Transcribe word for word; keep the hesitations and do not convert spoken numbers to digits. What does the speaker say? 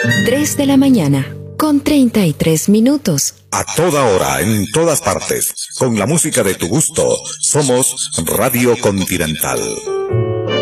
tres de la mañana, con treinta y tres minutos. A toda hora, en todas partes, con la música de tu gusto, somos Radio Continental.